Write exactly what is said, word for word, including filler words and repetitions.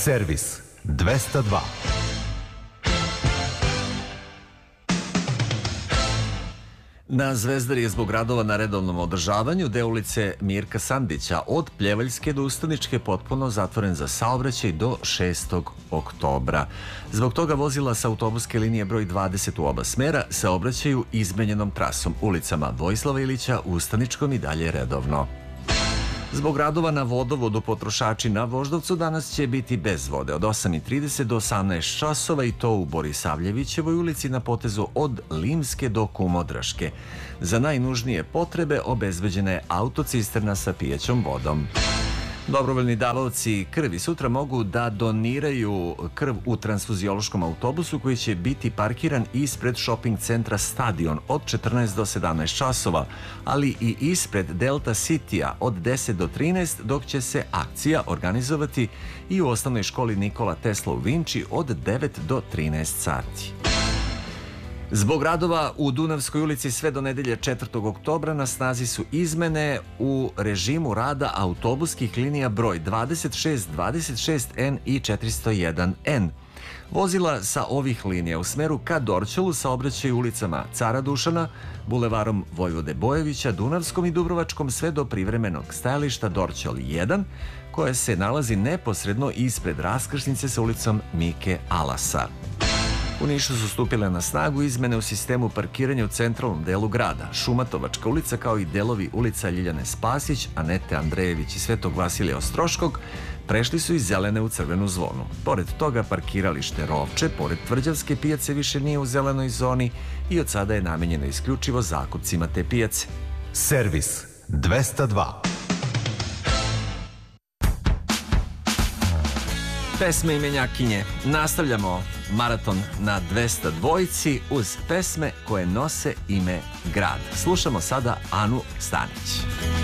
Servis dvesta dva. Na Zvezdari je zbog radova na redovnom održavanju deo ulice Mirka Sandića od Pljevaljske do Ustaničke potpuno zatvoren za saobraćaj do šestog oktobra. Zbog toga vozila sa autobuske linije broj dvadeset u oba smera saobraćaju izmenjenom trasom ulicama Vojislava Ilića, Ustaničkom i dalje redovno. Zbog radova na vodovodu potrošači na Voždovcu danas će biti bez vode od osam i trideset do osamnaest časova i to u Borisavljevićevoj ulici na potezu od Limske do Kumodraške. Za najnužnije potrebe obezbeđena je autocisterna sa pijećom vodom. Dobrovoljni davaoci krvi sutra mogu da doniraju krv u transfuziološkom autobusu koji će biti parkiran ispred shopping centra Stadion od četrnaest do sedamnaest časova, ali i ispred Delta Citya od deset do trinaest, dok će se akcija organizovati i u osnovnoj školi Nikola Tesla u Vinči od devet do trinaest sati. Zbog radova u Dunavskoj ulici sve do nedelje četvrtog oktobra na snazi su izmene u režimu rada autobuskih linija broj dvadeset šest, dvadeset šest N i četiristo jedan N. Vozila sa ovih linija u smeru ka Dorćolu saobraćaju ulicama Cara Dušana, bulevarom Vojvode Bojevića, Dunavskom i Dubrovačkom sve do privremenog stajališta Dorćol jedan, koje se nalazi neposredno ispred raskrsnice sa ulicom Mike Alasa. U Nišu su stupile na snagu izmene u sistemu parkiranja u centralnom delu grada. Šumatovačka ulica kao i delovi ulica Ljiljane Spasić, Anete Andrejević i Svetog Vasilija Ostroškog prešli su iz zelene u crvenu zonu. Pored toga parkiralište Rovče, pored Tvrđavske pijace više nije u zelenoj zoni i od sada je namenjeno isključivo zakupcima te pijace. Servis dvesta dva. Pesme imenjakinje. Nastavljamo maraton na dvesta dvojici uz pesme koje nose ime grad. Slušamo sada Anu Stanić.